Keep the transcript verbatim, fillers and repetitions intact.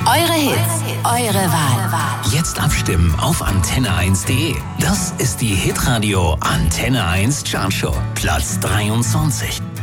Eure Hits, eure Wahl. Jetzt abstimmen auf antenne eins punkt de. Das ist die Hitradio Antenne eins Chartshow. Platz dreiundzwanzig.